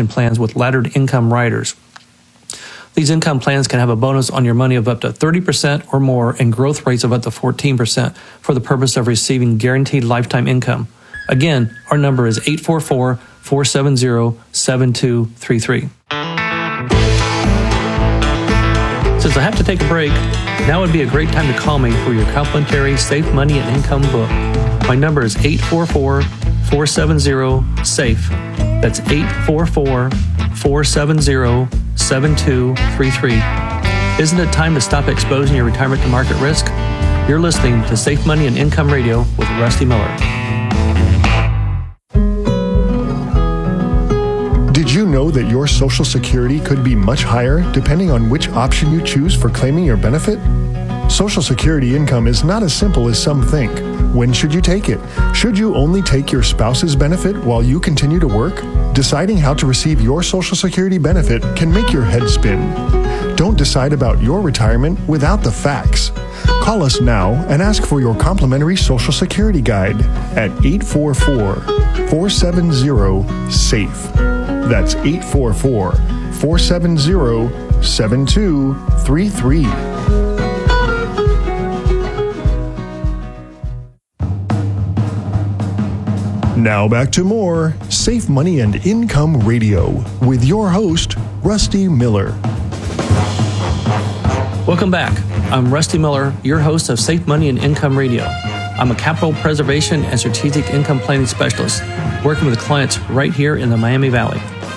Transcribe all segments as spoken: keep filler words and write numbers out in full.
protection plans with laddered income riders. These income plans can have a bonus on your money of up to thirty percent or more and growth rates of up to fourteen percent for the purpose of receiving guaranteed lifetime income. Again, our number is eight four four, four seven zero, seven two three three. Since I have to take a break, now would be a great time to call me for your complimentary Safe Money and Income book. My number is eight four four, four seven zero, SAFE. That's eight four four, four seven zero, seven two three three. Isn't it time to stop exposing your retirement to market risk? You're listening to Safe Money and Income Radio with Rusty Miller. Did you know that your Social Security could be much higher depending on which option you choose for claiming your benefit? Social Security income is not as simple as some think. When should you take it? Should you only take your spouse's benefit while you continue to work? Deciding how to receive your Social Security benefit can make your head spin. Don't decide about your retirement without the facts. Call us now and ask for your complimentary Social Security guide at eight four four, four seven zero, SAFE. That's eight four four, four seven zero, seven two three three. Now back to more Safe Money and Income Radio with your host, Rusty Miller. Welcome back. I'm Rusty Miller, your host of Safe Money and Income Radio. I'm a capital preservation and strategic income planning specialist, working with clients right here in the Miami Valley.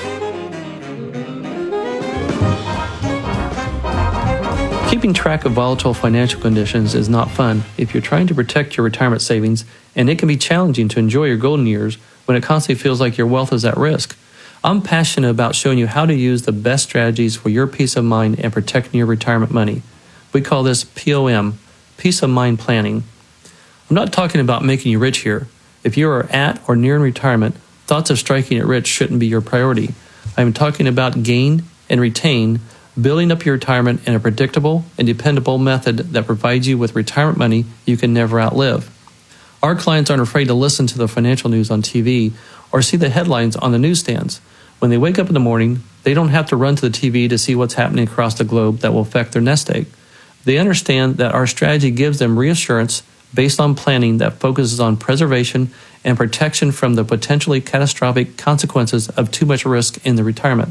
Keeping track of volatile financial conditions is not fun if you're trying to protect your retirement savings, and it can be challenging to enjoy your golden years when it constantly feels like your wealth is at risk. I'm passionate about showing you how to use the best strategies for your peace of mind and protecting your retirement money. We call this P O M, Peace of Mind Planning. I'm not talking about making you rich here. If you are at or near retirement, thoughts of striking it rich shouldn't be your priority. I'm talking about gain and retain, building up your retirement in a predictable and dependable method that provides you with retirement money you can never outlive. Our clients aren't afraid to listen to the financial news on T V or see the headlines on the newsstands. When they wake up in the morning, they don't have to run to the T V to see what's happening across the globe that will affect their nest egg. They understand that our strategy gives them reassurance based on planning that focuses on preservation and protection from the potentially catastrophic consequences of too much risk in the retirement.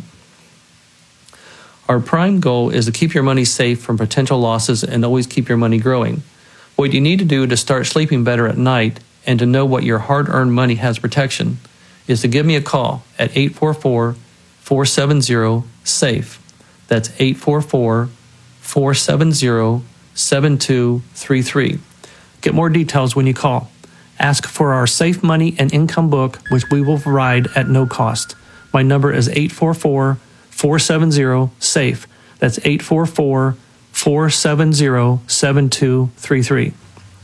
Our prime goal is to keep your money safe from potential losses and always keep your money growing. What you need to do to start sleeping better at night and to know what your hard-earned money has protection is to give me a call at eight four four, four seven zero, SAFE. That's eight four four, four seven zero, seven two three three. Get more details when you call. Ask for our Safe Money and Income book, which we will provide at no cost. My number is eight four four, four seven zero, SAFE. That's eight four four, four seven zero, seven two three three.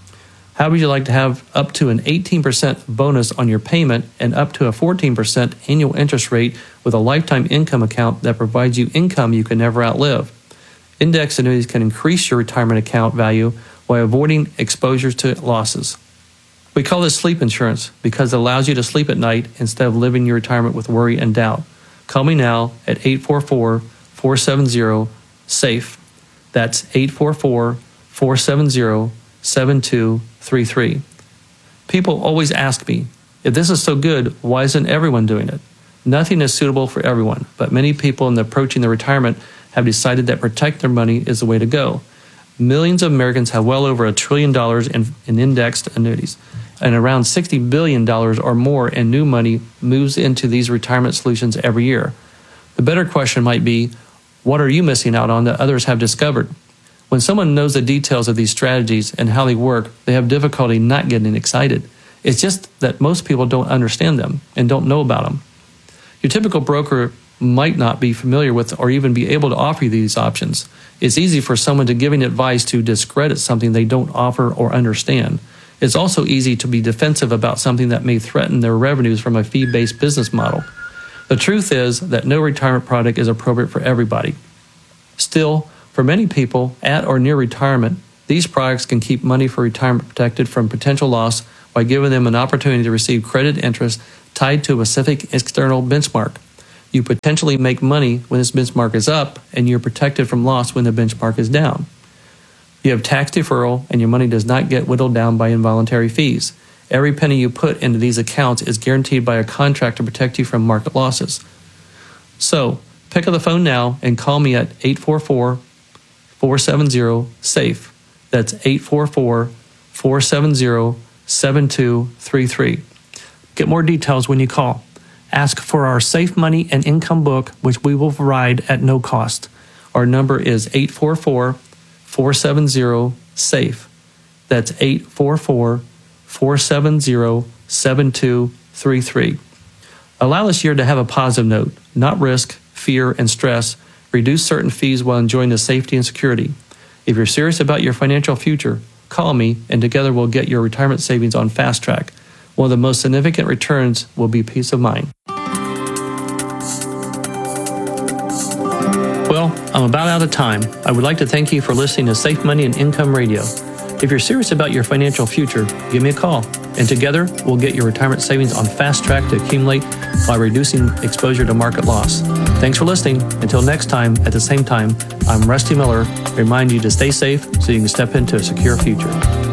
How would you like to have up to an eighteen percent bonus on your payment and up to a fourteen percent annual interest rate with a lifetime income account that provides you income you can never outlive? Index annuities can increase your retirement account value while avoiding exposures to losses. We call this sleep insurance because it allows you to sleep at night instead of living your retirement with worry and doubt. Call me now at eight four four, four seven zero, SAFE. That's eight four four, four seven zero, seven two three three. People always ask me, if this is so good, why isn't everyone doing it? Nothing is suitable for everyone, but many people in the approaching their retirement have decided that protect their money is the way to go. Millions of Americans have well over a trillion dollars in, in indexed annuities, and around sixty billion dollars or more in new money moves into these retirement solutions every year. The better question might be, what are you missing out on that others have discovered? When someone knows the details of these strategies and how they work, they have difficulty not getting excited. It's just that most people don't understand them and don't know about them. Your typical broker might not be familiar with or even be able to offer you these options. It's easy for someone to giving advice to discredit something they don't offer or understand. It's also easy to be defensive about something that may threaten their revenues from a fee-based business model. The truth is that no retirement product is appropriate for everybody. Still, for many people at or near retirement, these products can keep money for retirement protected from potential loss by giving them an opportunity to receive credit interest tied to a specific external benchmark. You potentially make money when this benchmark is up, and you're protected from loss when the benchmark is down. You have tax deferral, and your money does not get whittled down by involuntary fees. Every penny you put into these accounts is guaranteed by a contract to protect you from market losses. So, pick up the phone now and call me at eight four four, four seven zero, SAFE. That's eight four four, four seven zero, seven two three three. Get more details when you call. Ask for our Safe Money and Income book, which we will provide at no cost. Our number is eight four four, four seven zero, SAFE. That's eight four four, four seven zero, seven two three three. Allow this year to have a positive note, not risk, fear, and stress. Reduce certain fees while enjoying the safety and security. If you're serious about your financial future, call me, and together we'll get your retirement savings on fast track. One of the most significant returns will be peace of mind. Well, I'm about out of time. I would like to thank you for listening to Safe Money and Income Radio. If you're serious about your financial future, give me a call, and together we'll get your retirement savings on fast track to accumulate while reducing exposure to market loss. Thanks for listening. Until next time, at the same time, I'm Rusty Miller. Remind you to stay safe so you can step into a secure future.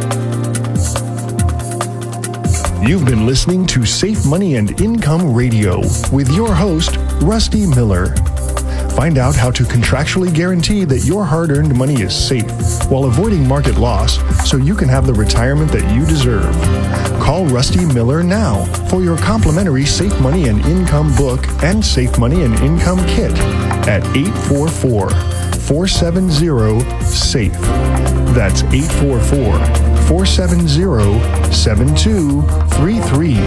You've been listening to Safe Money and Income Radio with your host, Rusty Miller. Find out how to contractually guarantee that your hard-earned money is safe while avoiding market loss so you can have the retirement that you deserve. Call Rusty Miller now for your complimentary Safe Money and Income book and Safe Money and Income kit at eight four four, four seven zero, SAFE. That's eight four four, four seven zero, seven two three three.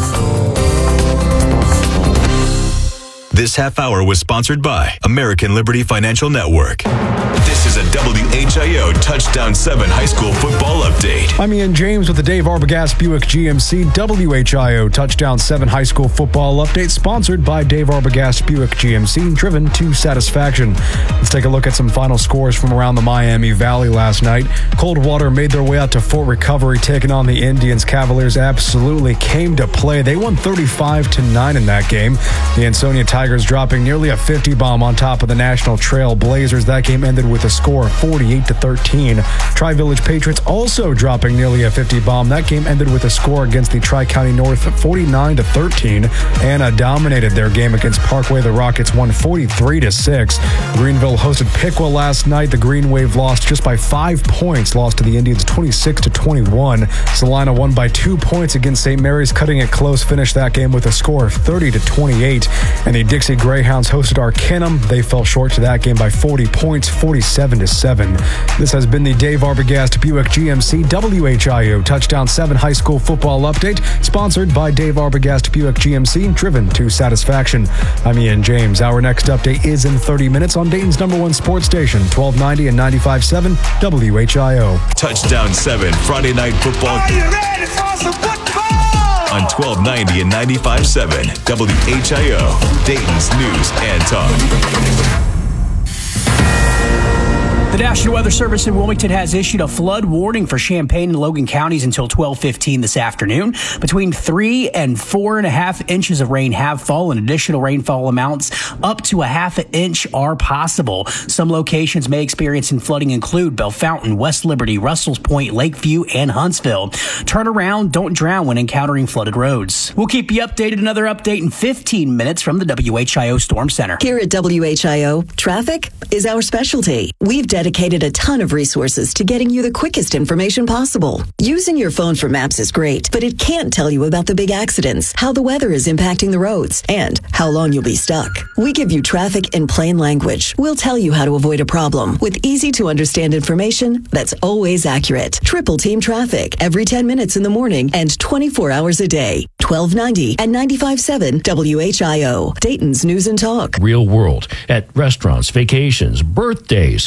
This half hour was sponsored by American Liberty Financial Network. This is a W H I O Touchdown seven High School Football Update. I'm Ian James with the Dave Arbogast Buick G M C W H I O Touchdown seven High School Football Update, sponsored by Dave Arbogast Buick G M C, driven to satisfaction. Let's take a look at some final scores from around the Miami Valley last night. Coldwater made their way out to Fort Recovery, taking on the Indians. Cavaliers absolutely came to play. They won thirty-five to nine in that game. The Ansonia Tigers dropping nearly a fifty bomb on top of the National Trail Blazers. That game ended with a score of forty-eight to thirteen. Tri-Village Patriots also dropping nearly a fifty bomb. That game ended with a score against the Tri-County North of forty-nine to thirteen. Anna dominated their game against Parkway. The Rockets won forty-three to six. Greenville hosted Piqua last night. The Green Wave lost just by five points, lost to the Indians twenty-six to twenty-one. Salina won by two points against Saint Mary's, cutting it close, finished that game with a score of thirty to twenty-eight. And the Dixie Greyhounds hosted Arcanum. They fell short to that game by forty points, forty-seven to seven. This has been the Dave Arbogast Buick G M C W H I O Touchdown seven High School Football Update, sponsored by Dave Arbogast Buick G M C, driven to satisfaction. I'm Ian James. Our next update is in thirty minutes on Dayton's number one sports station, twelve ninety and ninety-five point seven W H I O. Touchdown seven Friday Night Football. Are you ready for some football? On twelve ninety and ninety-five point seven W H I O, Dayton's News and Talk. The National Weather Service in Wilmington has issued a flood warning for Champaign and Logan counties until twelve fifteen this afternoon. Between three and four and a half inches of rain have fallen. Additional rainfall amounts up to a half an inch are possible. Some locations may experience flooding include Bellefontaine, West Liberty, Russell's Point, Lakeview, and Huntsville. Turn around, don't drown when encountering flooded roads. We'll keep you updated. Another update in fifteen minutes from the W H I O Storm Center. Here at W H I O, traffic is our specialty. We've dedicated a ton of resources to getting you the quickest information possible. Using your phone for maps is great, but it can't tell you about the big accidents, how the weather is impacting the roads, and how long you'll be stuck. We give you traffic in plain language. We'll tell you how to avoid a problem with easy-to-understand information that's always accurate. Triple Team Traffic every ten minutes in the morning and twenty-four hours a day. twelve ninety and ninety-five point seven W H I O, Dayton's News and Talk. Real world at restaurants, vacations, birthdays.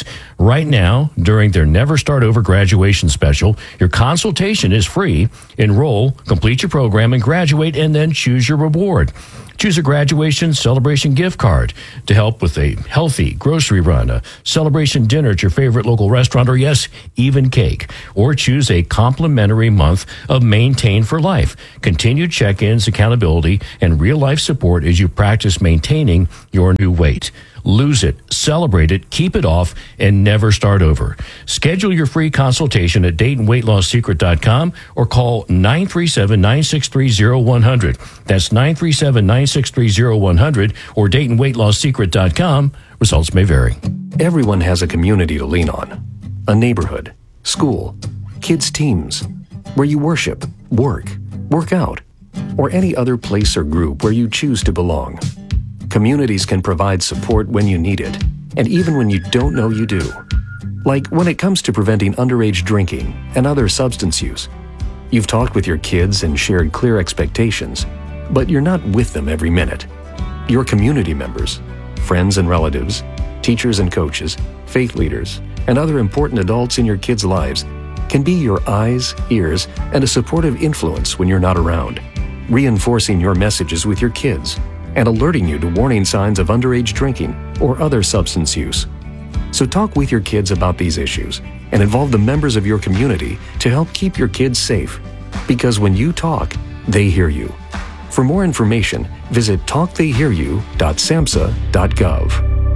Right now, during their Never Start Over graduation special, your consultation is free. Enroll, complete your program, and graduate, and then choose your reward. Choose a graduation celebration gift card to help with a healthy grocery run, a celebration dinner at your favorite local restaurant, or yes, even cake. Or choose a complimentary month of Maintain for Life. Continued check-ins, accountability, and real-life support as you practice maintaining your new weight. Lose it, celebrate it, keep it off, and never start over. Schedule your free consultation at Dayton Weight Loss Secret dot com or call nine three seven, nine six three, zero one zero zero. That's nine three seven, nine six three, zero one zero zero or Dayton Weight Loss Secret dot com. Results may vary. Everyone has a community to lean on. A neighborhood, school, kids' teams, where you worship, work, work out, or any other place or group where you choose to belong. Communities can provide support when you need it, and even when you don't know you do. Like when it comes to preventing underage drinking and other substance use. You've talked with your kids and shared clear expectations, but you're not with them every minute. Your community members, friends and relatives, teachers and coaches, faith leaders, and other important adults in your kids' lives can be your eyes, ears, and a supportive influence when you're not around, reinforcing your messages with your kids and alerting you to warning signs of underage drinking or other substance use. So talk with your kids about these issues and involve the members of your community to help keep your kids safe. Because when you talk, they hear you. For more information, visit talk they hear you dot samhsa dot gov.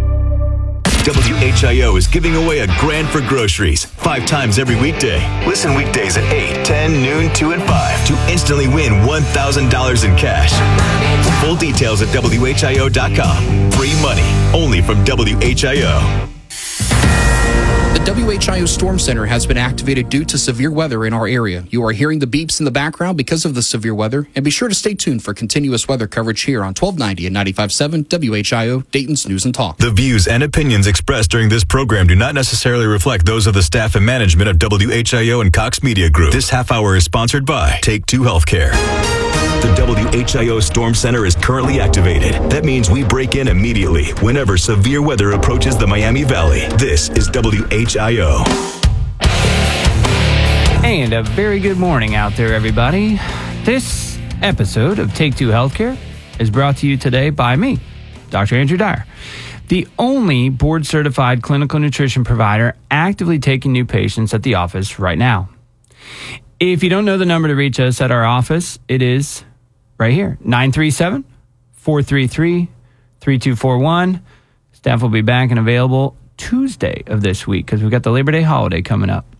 W H I O is giving away a grand for groceries five times every weekday. Listen weekdays at eight, ten, noon, two, and five to instantly win one thousand dollars in cash. Full details at W H I O dot com. Free money only from W H I O. The W H I O Storm Center has been activated due to severe weather in our area. You are hearing the beeps in the background because of the severe weather, and be sure to stay tuned for continuous weather coverage here on twelve ninety and ninety-five point seven W H I O, Dayton's News and Talk. The views and opinions expressed during this program do not necessarily reflect those of the staff and management of W H I O and Cox Media Group. This half hour is sponsored by Take Two Healthcare. The W H I O Storm Center is currently activated. That means we break in immediately whenever severe weather approaches the Miami Valley. This is W H I O. And a very good morning out there, everybody. This episode of Take Two Healthcare is brought to you today by me, Doctor Andrew Dyer, the only board-certified clinical nutrition provider actively taking new patients at the office right now. If you don't know the number to reach us at our office, it is right here, nine three seven, four three three, three two four one. Staff will be back and available Tuesday of this week because we've got the Labor Day holiday coming up.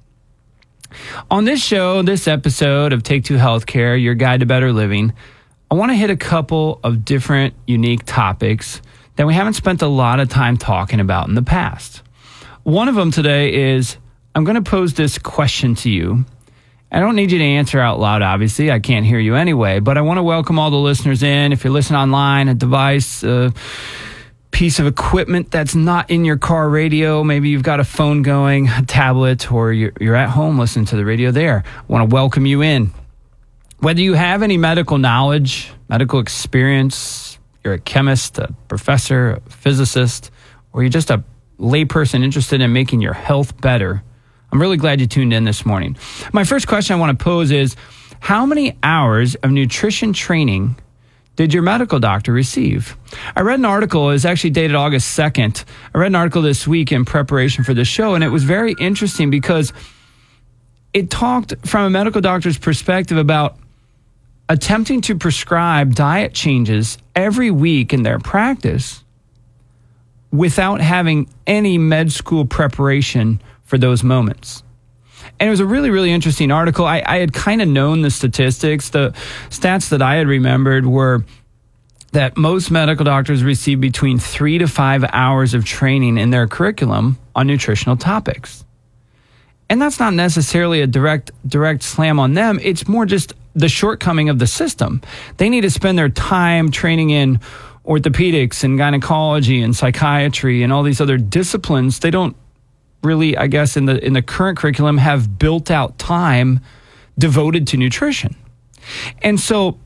On this show, this episode of Take Two Healthcare, your guide to better living, I want to hit a couple of different unique topics that we haven't spent a lot of time talking about in the past. One of them today is, I'm going to pose this question to you. I don't need you to answer out loud, obviously. I can't hear you anyway, but I want to welcome all the listeners in. If you're listening online, a device, a piece of equipment that's not in your car radio, maybe you've got a phone going, a tablet, or you're, you're at home listening to the radio there. I want to welcome you in. Whether you have any medical knowledge, medical experience, you're a chemist, a professor, a physicist, or you're just a layperson interested in making your health better, I'm really glad you tuned in this morning. My first question I want to pose is, how many hours of nutrition training did your medical doctor receive? I read an article, it was actually dated August second. I read an article this week in preparation for the show, and it was very interesting because it talked from a medical doctor's perspective about attempting to prescribe diet changes every week in their practice without having any med school preparation for those moments. And it was a really, really interesting article. I, I had kind of known the statistics. The stats that I had remembered were that most medical doctors receive between three to five hours of training in their curriculum on nutritional topics. And that's not necessarily a direct, direct slam on them. It's more just the shortcoming of the system. They need to spend their time training in orthopedics and gynecology and psychiatry and all these other disciplines. They don't really, I guess, in the in the current curriculum, have built out time devoted to nutrition. And so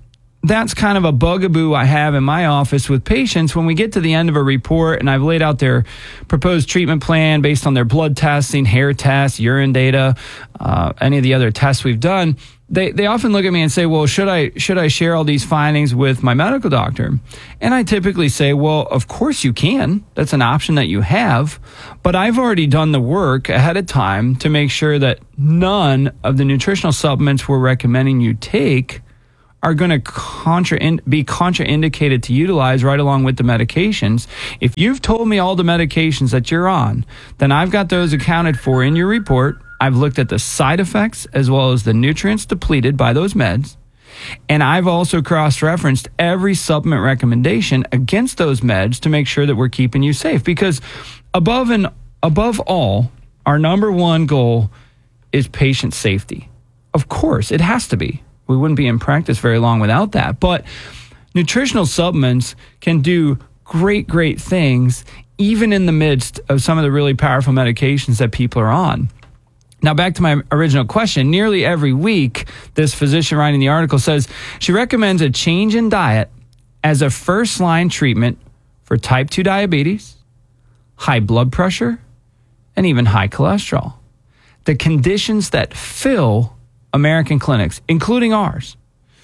that's kind of a bugaboo I have in my office with patients. When we get to the end of a report and I've laid out their proposed treatment plan based on their blood testing, hair tests, urine data, uh, any of the other tests we've done, they they often look at me and say, well, should I should I share all these findings with my medical doctor? And I typically say, well, of course you can. That's an option that you have. But I've already done the work ahead of time to make sure that none of the nutritional supplements we're recommending you take are going to contra be contraindicated to utilize right along with the medications. If you've told me all the medications that you're on, then I've got those accounted for in your report. I've looked at the side effects as well as the nutrients depleted by those meds. And I've also cross-referenced every supplement recommendation against those meds to make sure that we're keeping you safe. Because above and above all, our number one goal is patient safety. Of course, it has to be. We wouldn't be in practice very long without that. But nutritional supplements can do great, great things, even in the midst of some of the really powerful medications that people are on. Now, back to my original question. Nearly every week, this physician writing the article says she recommends a change in diet as a first-line treatment for type two diabetes, high blood pressure, and even high cholesterol. The conditions that fill American clinics, including ours,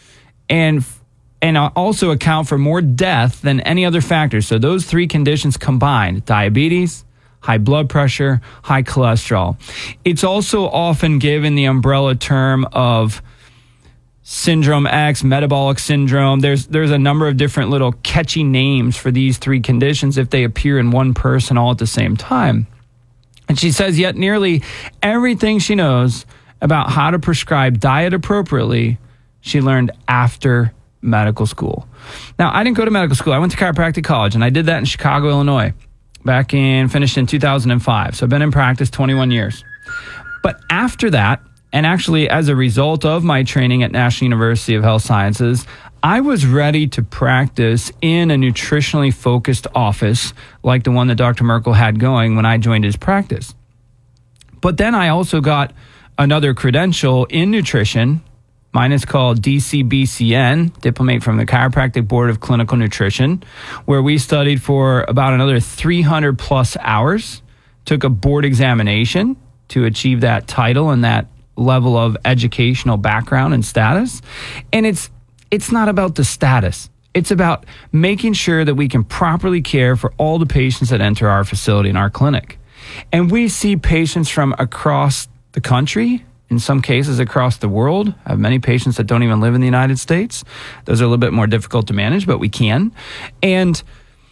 and and also account for more death than any other factor. So those three conditions combined, diabetes, high blood pressure, high cholesterol. It's also often given the umbrella term of syndrome X, metabolic syndrome. There's there's a number of different little catchy names for these three conditions if they appear in one person all at the same time. And she says yet nearly everything she knows about how to prescribe diet appropriately, she learned after medical school. Now, I didn't go to medical school. I went to chiropractic college, and I did that in Chicago, Illinois. Back in, finished in two thousand five. So I've been in practice twenty-one years. But after that, and actually as a result of my training at National University of Health Sciences, I was ready to practice in a nutritionally focused office like the one that Doctor Merkel had going when I joined his practice. But then I also got another credential in nutrition. Mine is called D C B C N, Diplomate from the Chiropractic Board of Clinical Nutrition, where we studied for about another three hundred plus hours, took a board examination to achieve that title and that level of educational background and status. And it's it's not about the status. It's about making sure that we can properly care for all the patients that enter our facility and our clinic. And we see patients from across the country, in some cases across the world. I have many patients that don't even live in the United States. Those are a little bit more difficult to manage, but we can. And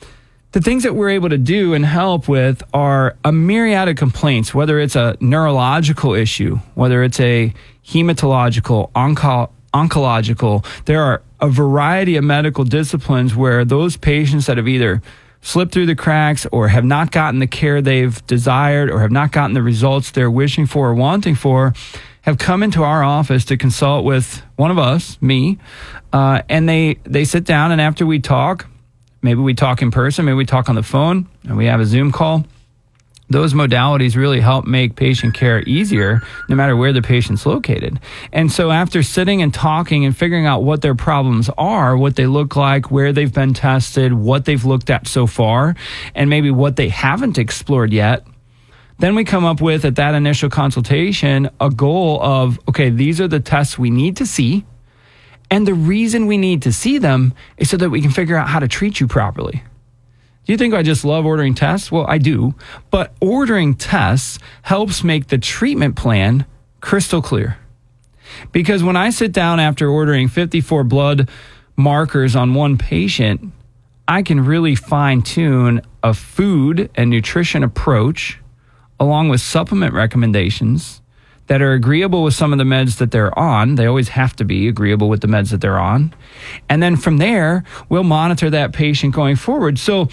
the things that we're able to do and help with are a myriad of complaints, whether it's a neurological issue, whether it's a hematological, onco- oncological. There are a variety of medical disciplines where those patients that have either slipped through the cracks or have not gotten the care they've desired or have not gotten the results they're wishing for or wanting for have come into our office to consult with one of us, me, uh, and they, they sit down, and after we talk, maybe we talk in person, maybe we talk on the phone, and we have a Zoom call. Those modalities really help make patient care easier no matter where the patient's located. And so after sitting and talking and figuring out what their problems are, what they look like, where they've been tested, what they've looked at so far, and maybe what they haven't explored yet, then we come up with, at that initial consultation, a goal of, okay, these are the tests we need to see. And the reason we need to see them is so that we can figure out how to treat you properly. Do you think I just love ordering tests? Well, I do. But ordering tests helps make the treatment plan crystal clear. Because when I sit down after ordering fifty-four blood markers on one patient, I can really fine-tune a food and nutrition approach along with supplement recommendations that are agreeable with some of the meds that they're on. They always have to be agreeable with the meds that they're on. And then from there, we'll monitor that patient going forward. So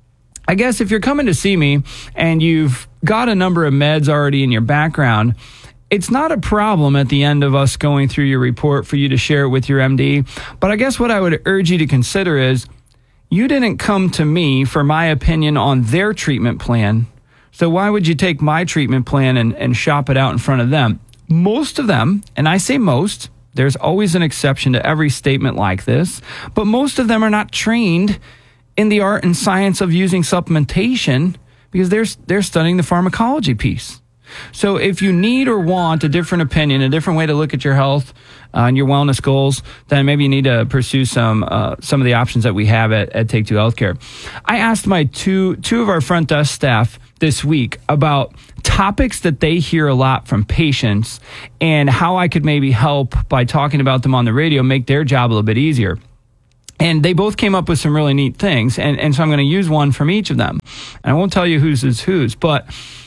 I guess if you're coming to see me and you've got a number of meds already in your background, it's not a problem at the end of us going through your report for you to share it with your M D. But I guess what I would urge you to consider is you didn't come to me for my opinion on their treatment plan. So why would you take my treatment plan and, and shop it out in front of them? Most of them, and I say most, There's always an exception to every statement like this, but most of them are not trained in the art and science of using supplementation because they're they're studying the pharmacology piece. So if you need or want a different opinion, a different way to look at your health uh, and your wellness goals, then maybe you need to pursue some uh, some of the options that we have at, at Take Two Healthcare. I asked my two two of our front desk staff this week about topics that they hear a lot from patients and how I could maybe help by talking about them on the radio, make their job a little bit easier. And they both came up with some really neat things. And, and so I'm going to use one from each of them. And I won't tell you whose is whose, but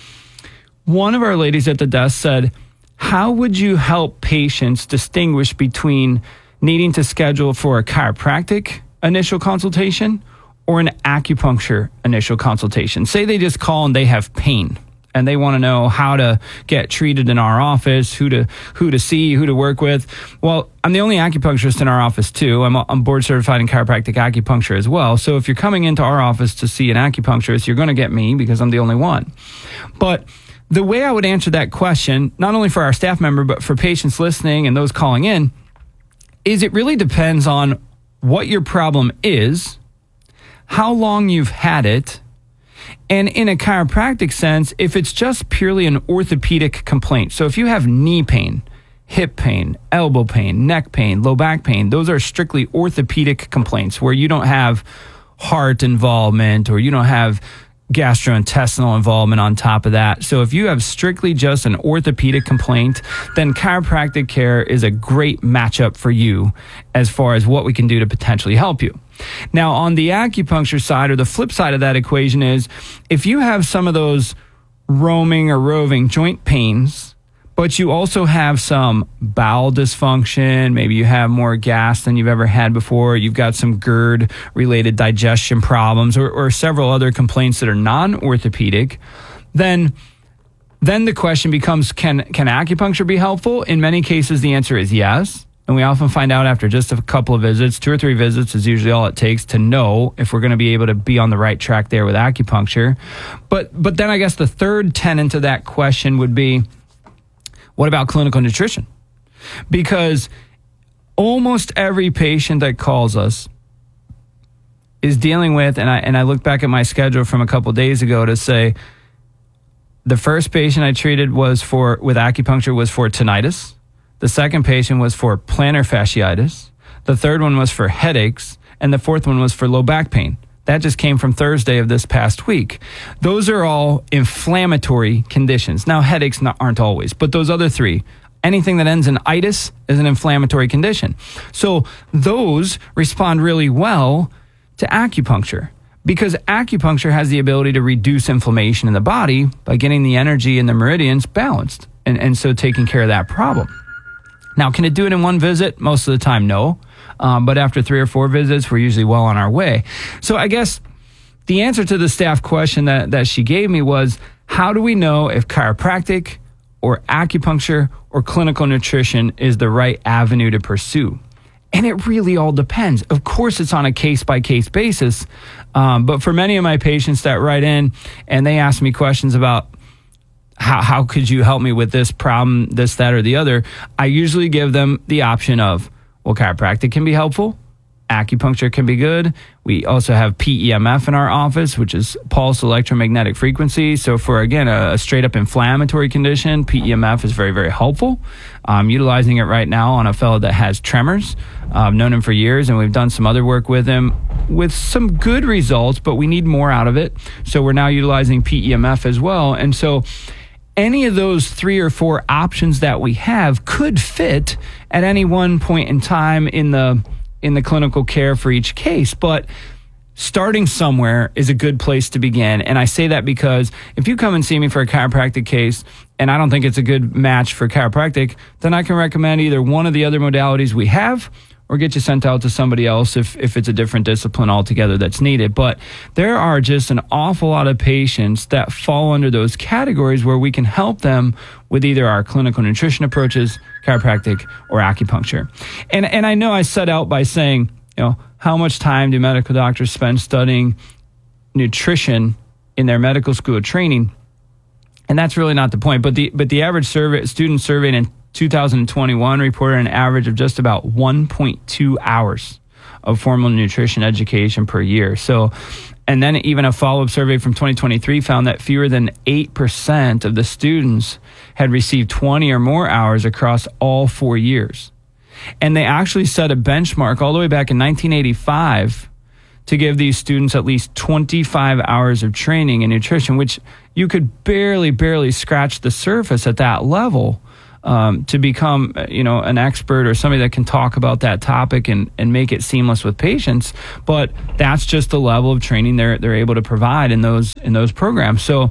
one of our ladies at the desk said, how would you help patients distinguish between needing to schedule for a chiropractic initial consultation or an acupuncture initial consultation? Say they just call and they have pain and they want to know how to get treated in our office, who to who to see, who to work with. Well, I'm the only acupuncturist in our office too. I'm, I'm board certified in chiropractic acupuncture as well. So if you're coming into our office to see an acupuncturist, you're going to get me because I'm the only one. But the way I would answer that question, not only for our staff member, but for patients listening and those calling in, is it really depends on what your problem is, how long you've had it, and in a chiropractic sense, if it's just purely an orthopedic complaint. So if you have knee pain, hip pain, elbow pain, neck pain, low back pain, those are strictly orthopedic complaints where you don't have heart involvement or you don't have gastrointestinal involvement on top of that. So if you have strictly just an orthopedic complaint, then chiropractic care is a great matchup for you as far as what we can do to potentially help you. Now, on the acupuncture side, or the flip side of that equation is, if you have some of those roaming or roving joint pains, but you also have some bowel dysfunction, maybe you have more gas than you've ever had before, you've got some GERD-related digestion problems, or, or several other complaints that are non-orthopedic, then then the question becomes, can, can acupuncture be helpful? In many cases, the answer is yes. And we often find out after just a couple of visits, two or three visits is usually all it takes to know if we're going to be able to be on the right track there with acupuncture. But but then I guess the third tenet to that question would be, what about clinical nutrition? Because almost every patient that calls us is dealing with, and I and I look back at my schedule from a couple of days ago to say, the first patient I treated was for with acupuncture was for tinnitus. The second patient was for plantar fasciitis. The third one was for headaches. And the fourth one was for low back pain. That just came from Thursday of this past week. Those are all inflammatory conditions. Now, headaches not, aren't always, but those other three, anything that ends in itis is an inflammatory condition. So those respond really well to acupuncture because acupuncture has the ability to reduce inflammation in the body by getting the energy and the meridians balanced. And, and so taking care of that problem. Now, can it do it in one visit? Most of the time, no. Um, but after three or four visits, we're usually well on our way. So I guess the answer to the staff question that, that she gave me was, how do we know if chiropractic or acupuncture or clinical nutrition is the right avenue to pursue? And it really all depends. Of course, it's on a case-by-case basis. Um, but for many of my patients that write in and they ask me questions about, How, how could you help me with this problem, this, that, or the other? I usually give them the option of, well, chiropractic can be helpful. Acupuncture can be good. We also have P E M F in our office, which is pulse electromagnetic frequency. So for, again, a, a straight up inflammatory condition, P E M F is very, very helpful. I'm utilizing it right now on a fellow that has tremors. Uh, I've known him for years, and we've done some other work with him with some good results, but we need more out of it. So we're now utilizing P E M F as well. And so any of those three or four options that we have could fit at any one point in time in the in the clinical care for each case. But starting somewhere is a good place to begin. And I say that because if you come and see me for a chiropractic case and I don't think it's a good match for chiropractic, then I can recommend either one of the other modalities we have or get you sent out to somebody else if, if it's a different discipline altogether that's needed. But there are just an awful lot of patients that fall under those categories where we can help them with either our clinical nutrition approaches, chiropractic, or acupuncture. And and I know I set out by saying, you know, how much time do medical doctors spend studying nutrition in their medical school training? And that's really not the point. But the but the average survey student surveyed in two thousand twenty-one reported an average of just about one point two hours of formal nutrition education per year. So, and then even a follow-up survey from twenty twenty-three found that fewer than eight percent of the students had received twenty or more hours across all four years. And they actually set a benchmark all the way back in nineteen eighty-five to give these students at least twenty-five hours of training in nutrition, which you could barely, barely scratch the surface at that level um, to become, you know, an expert or somebody that can talk about that topic and, and make it seamless with patients. But that's just the level of training they're they're able to provide in those in those programs. So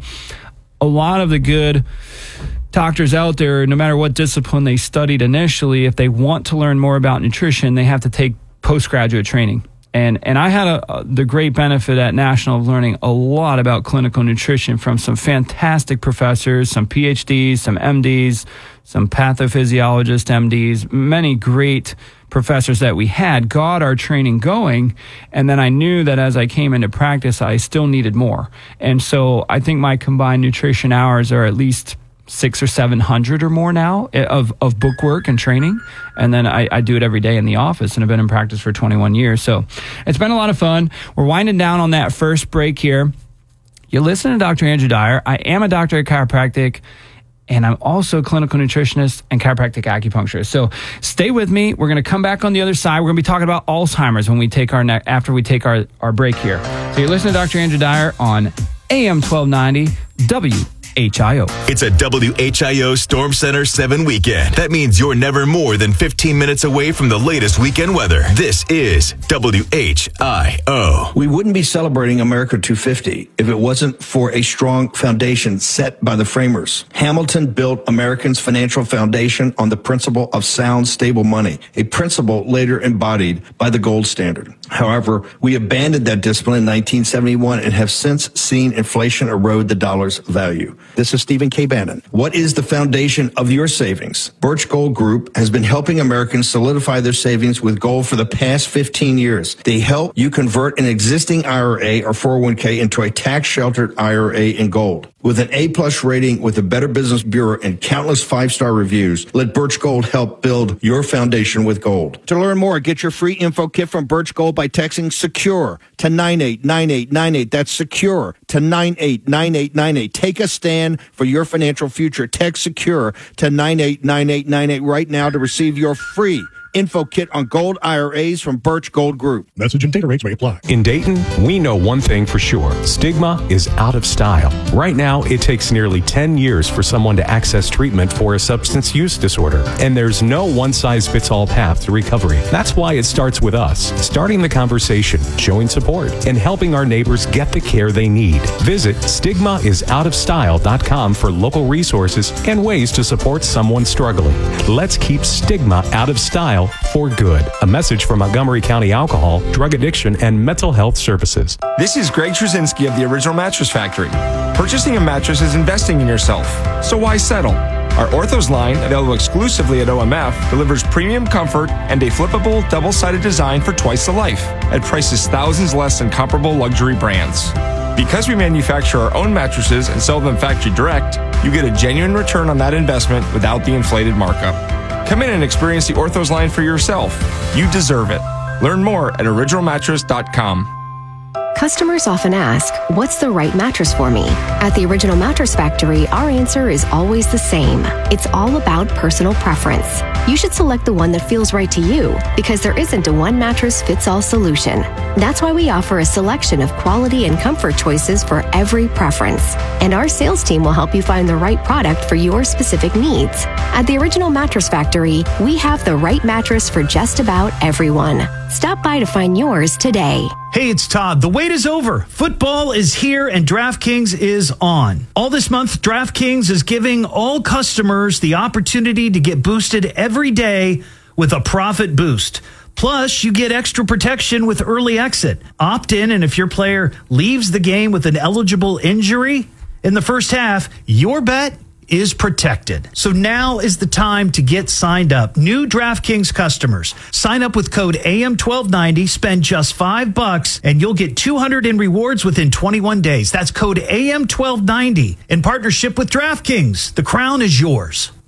a lot of the good doctors out there, no matter what discipline they studied initially, if they want to learn more about nutrition, they have to take postgraduate training. And and I had a, a, the great benefit at National of learning a lot about clinical nutrition from some fantastic professors, some P H Ds, some M Ds, some pathophysiologists, M Ds, many great professors that we had got our training going. And then I knew that as I came into practice, I still needed more. And so I think my combined nutrition hours are at least six or seven hundred or more now of, of book work and training. And then I, I do it every day in the office, and I've been in practice for twenty-one years. So it's been a lot of fun. We're winding down on that first break here. You listen to Doctor Andrew Dyer. I am a doctor of chiropractic, and I'm also a clinical nutritionist and chiropractic acupuncturist. So stay with me. We're going to come back on the other side. We're going to be talking about Alzheimer's when we take our ne- after we take our, our break here. So you listen to Doctor Andrew Dyer on A M twelve ninety W H I O. It's a W H I O Storm Center seven weekend. That means you're never more than fifteen minutes away from the latest weekend weather. This is W H I O. We wouldn't be celebrating America two fifty if it wasn't for a strong foundation set by the framers. Hamilton built Americans' financial foundation on the principle of sound, stable money, a principle later embodied by the gold standard. However, we abandoned that discipline in nineteen seventy-one and have since seen inflation erode the dollar's value. This is Stephen K. Bannon. What is the foundation of your savings? Birch Gold Group has been helping Americans solidify their savings with gold for the past fifteen years. They help you convert an existing I R A or four oh one k into a tax-sheltered I R A in gold. With an A-plus rating with the Better Business Bureau and countless five-star reviews, let Birch Gold help build your foundation with gold. To learn more, get your free info kit from Birch Gold by texting SECURE to nine eight nine eight nine eight. That's SECURE to nine eight nine eight nine eight. Take a stand for your financial future. Text SECURE to nine eight nine eight nine eight right now to receive your free info kit on gold I R As from Birch Gold Group. Message and data rates may apply. In Dayton, we know one thing for sure. Stigma is out of style. Right now, it takes nearly ten years for someone to access treatment for a substance use disorder, and there's no one-size-fits-all path to recovery. That's why it starts with us, starting the conversation, showing support, and helping our neighbors get the care they need. Visit stigma is out of style dot com for local resources and ways to support someone struggling. Let's keep stigma out of style for good. A message from Montgomery County Alcohol, Drug Addiction, and Mental Health Services. This is Greg Trzynski of the Original Mattress Factory. Purchasing a mattress is investing in yourself, so why settle? Our Orthos line, available exclusively at O M F, delivers premium comfort and a flippable, double-sided design for twice the life, at prices thousands less than comparable luxury brands. Because we manufacture our own mattresses and sell them factory direct, you get a genuine return on that investment without the inflated markup. Come in and experience the Orthos line for yourself. You deserve it. Learn more at original mattress dot com. Customers often ask, what's the right mattress for me? At the Original Mattress Factory, our answer is always the same. It's all about personal preference. You should select the one that feels right to you, because there isn't a one mattress fits all solution. That's why we offer a selection of quality and comfort choices for every preference. And our sales team will help you find the right product for your specific needs. At the Original Mattress Factory, we have the right mattress for just about everyone. Stop by to find yours today. Hey, it's Todd. The wait is over. Football is here and DraftKings is on. All this month, DraftKings is giving all customers the opportunity to get boosted every day with a profit boost. Plus, you get extra protection with early exit. Opt in, and if your player leaves the game with an eligible injury in the first half, your bet is protected. So now is the time to get signed up. New DraftKings customers, sign up with code A M twelve ninety, spend just five bucks, and you'll get two hundred in rewards within twenty-one days. That's code A M twelve ninety in partnership with DraftKings. The crown is yours.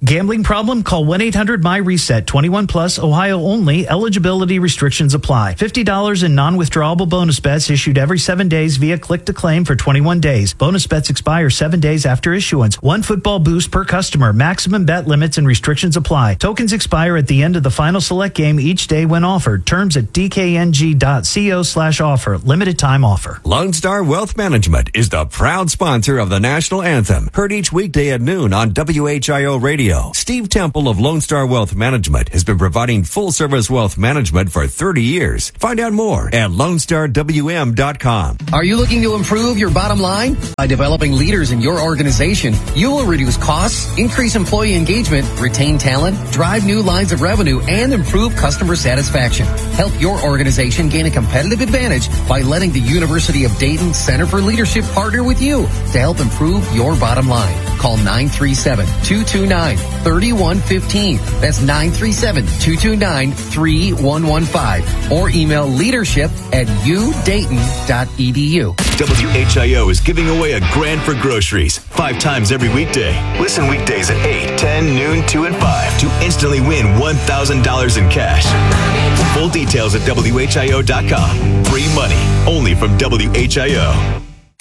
Gambling problem? Call one eight hundred my reset. twenty-one plus, Ohio only. Eligibility restrictions apply. fifty dollars in non-withdrawable bonus bets issued every seven days via click to claim for twenty-one days. Bonus bets expire seven days after issuance. One football boost per customer. Maximum bet limits and restrictions apply. Tokens expire at the end of the final select game each day when offered. Terms at dkng.co slash offer. Limited time offer. Lone Star Wealth Management is the proud sponsor of the national anthem. Heard each weekday at noon on W H I O Radio. Steve Temple of Lone Star Wealth Management has been providing full-service wealth management for thirty years. Find out more at lone star w m dot com. Are you looking to improve your bottom line? By developing leaders in your organization, you will reduce costs, increase employee engagement, retain talent, drive new lines of revenue, and improve customer satisfaction. Help your organization gain a competitive advantage by letting the University of Dayton Center for Leadership partner with you to help improve your bottom line. Call nine three seven, two two nine, three one one five. That's nine three seven, two two nine, three one one five. Or email leadership at u dayton dot e d u. W H I O is giving away a grand for groceries five times every weekday. Listen weekdays at eight, ten, noon, two, and five to instantly win one thousand dollars in cash. Full details at w h i o dot com. Free money only from W H I O.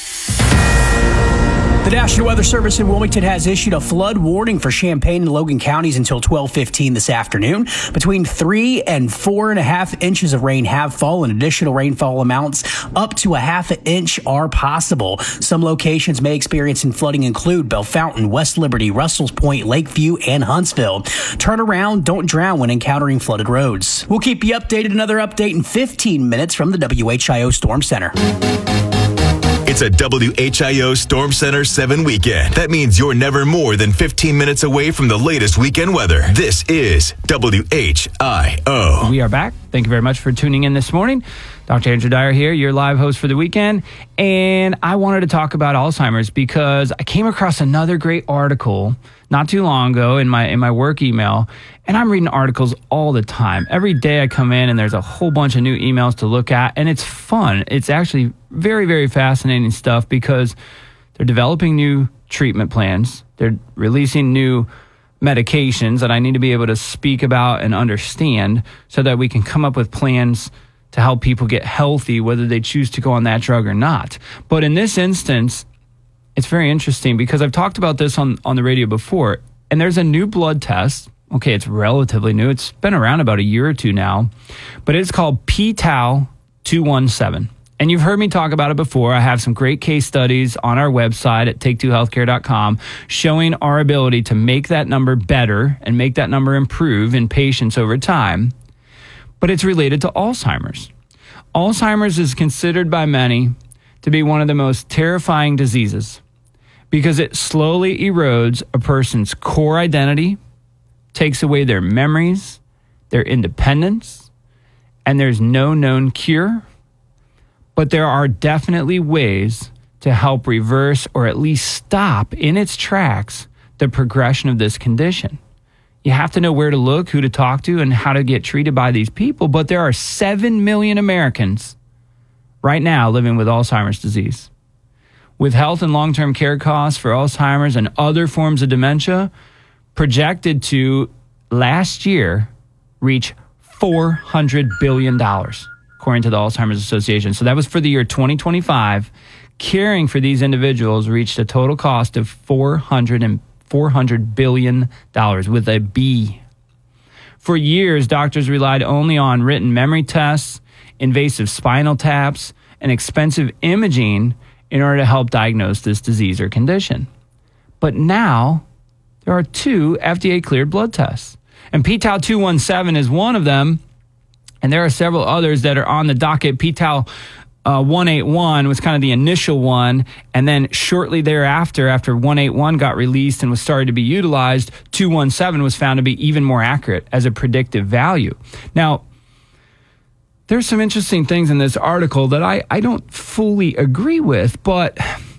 The National Weather Service in Wilmington has issued a flood warning for Champaign and Logan counties until twelve fifteen this afternoon. Between three and four and a half inches of rain have fallen. Additional rainfall amounts up to a half an inch are possible. Some locations may experience flooding include Bellefontaine, West Liberty, Russell's Point, Lakeview, and Huntsville. Turn around, don't drown when encountering flooded roads. We'll keep you updated. Another update in fifteen minutes from the W H I O Storm Center. It's a W H I O Storm Center seven weekend. That means you're never more than fifteen minutes away from the latest weekend weather. This is W H I O. We are back. Thank you very much for tuning in this morning. Doctor Andrew Dyer here, your live host for the weekend. And I wanted to talk about Alzheimer's because I came across another great article not too long ago in my in my work email. And I'm reading articles all the time. Every day I come in and there's a whole bunch of new emails to look at. And it's fun. It's actually very, very fascinating stuff because they're developing new treatment plans. They're releasing new medications that I need to be able to speak about and understand so that we can come up with plans to help people get healthy, whether they choose to go on that drug or not. But in this instance, it's very interesting because I've talked about this on, on the radio before. And there's a new blood test. Okay, it's relatively new. It's been around about a year or two now, but it's called p tau two one seven. And you've heard me talk about it before. I have some great case studies on our website at take two healthcare dot com showing our ability to make that number better and make that number improve in patients over time. But it's related to Alzheimer's. Alzheimer's is considered by many to be one of the most terrifying diseases because it slowly erodes a person's core identity, takes away their memories, their independence, and there's no known cure. But there are definitely ways to help reverse or at least stop in its tracks the progression of this condition. You have to know where to look, who to talk to, and how to get treated by these people. But there are seven million Americans right now living with Alzheimer's disease. With health and long-term care costs for Alzheimer's and other forms of dementia projected to, last year, reach four hundred billion dollars, according to the Alzheimer's Association. So that was for the year twenty twenty-five. Caring for these individuals reached a total cost of four hundred billion dollars with a B. For years, doctors relied only on written memory tests, invasive spinal taps, and expensive imaging in order to help diagnose this disease or condition. But now, there are two F D A-cleared blood tests. And p tau two one seven is one of them. And there are several others that are on the docket. p tau uh, one eighty-one was kind of the initial one. And then shortly thereafter, after one eighty-one got released and was started to be utilized, two one seven was found to be even more accurate as a predictive value. Now, there's some interesting things in this article that I, I don't fully agree with, but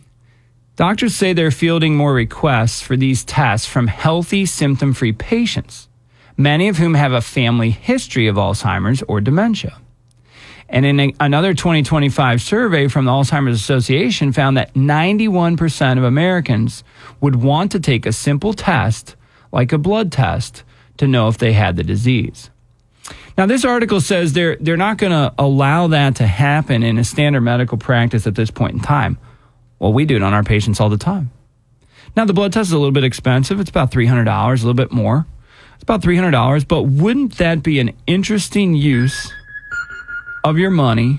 doctors say they're fielding more requests for these tests from healthy, symptom-free patients, many of whom have a family history of Alzheimer's or dementia. And in a, another twenty twenty-five survey from the Alzheimer's Association found that ninety-one percent of Americans would want to take a simple test like a blood test, to know if they had the disease. Now, this article says they're they're not going to allow that to happen in a standard medical practice at this point in time. Well, we do it on our patients all the time. Now, the blood test is a little bit expensive. It's about three hundred dollars, a little bit more. It's about three hundred dollars, but wouldn't that be an interesting use of your money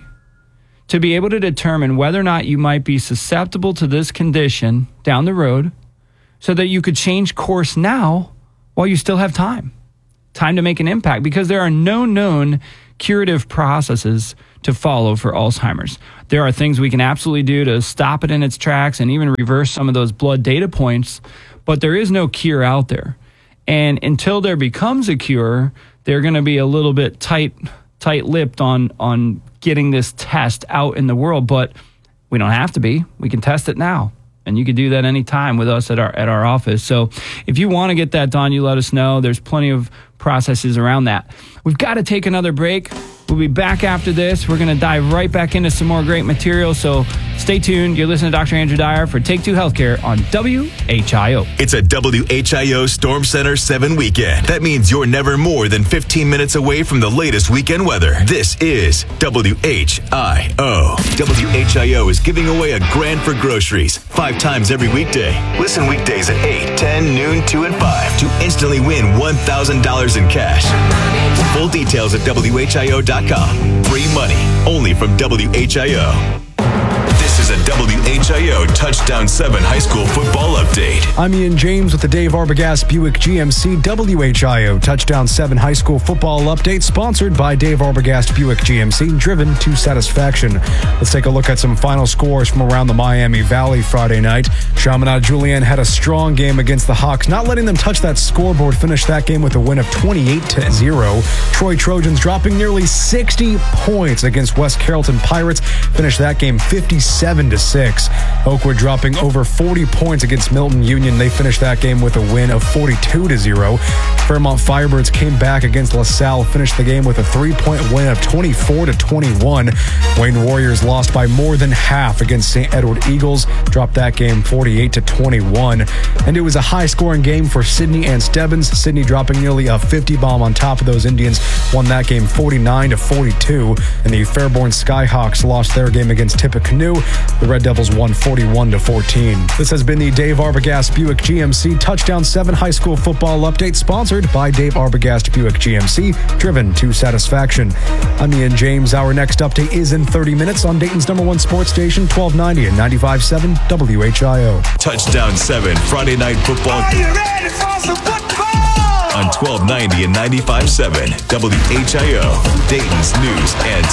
to be able to determine whether or not you might be susceptible to this condition down the road so that you could change course now while you still have time? Time to make an impact, because there are no known curative processes to follow for Alzheimer's. There are things we can absolutely do to stop it in its tracks and even reverse some of those blood data points, but there is no cure out there. And until there becomes a cure, they're going to be a little bit tight, tight-lipped on, on getting this test out in the world, but we don't have to be. We can test it now. And you can do that anytime with us at our at our office. So if you want to get that done, you let us know. There's plenty of processes around that. We've got to take another break. We'll be back after this. We're going to dive right back into some more great material. So stay tuned. You're listening to Doctor Andrew Dyer for Take Two Healthcare on W H I O. It's a W H I O Storm Center seven weekend. That means you're never more than fifteen minutes away from the latest weekend weather. This is W H I O. W H I O is giving away a grand for groceries five times every weekday. Listen weekdays at eight, ten, noon, two, and five to instantly win one thousand dollars in cash. Full details at W H I O dot com. Free money only from W H I O. This is a W H I O Touchdown seven high school football update. I'm Ian James with the Dave Arbogast Buick G M C W H I O Touchdown seven high school football update, sponsored by Dave Arbogast Buick G M C, driven to satisfaction. Let's take a look at some final scores from around the Miami Valley Friday night. Chaminade Julienne had a strong game against the Hawks, not letting them touch that scoreboard. Finished that game with a win of twenty-eight to zero. Troy Trojans dropping nearly sixty points against West Carrollton Pirates. Finished that game fifty-seven to six. Oakwood dropping over forty points against Milton Union. They finished that game with a win of forty-two to zero. Fairmont Firebirds came back against LaSalle, finished the game with a three-point win of twenty-four to twenty-one. Wayne Warriors lost by more than half against Saint Edward Eagles, dropped that game forty-eight to twenty-one. And it was a high-scoring game for Sydney and Stebbins. Sydney dropping nearly a fifty bomb on top of those Indians, won that game forty-nine to forty-two. And the Fairborn Skyhawks lost their game against Tippecanoe. The Red Devils won forty-one to fourteen. This has been the Dave Arbogast Buick G M C Touchdown seven high school football update, sponsored by Dave Arbogast Buick G M C, driven to satisfaction. I'm Ian James. Our next update is in thirty minutes on Dayton's number one sports station, twelve ninety and ninety-five point seven W H I O. Touchdown seven Friday night football. Are you ready for some football? On twelve ninety and ninety-five point seven W H I O, Dayton's news and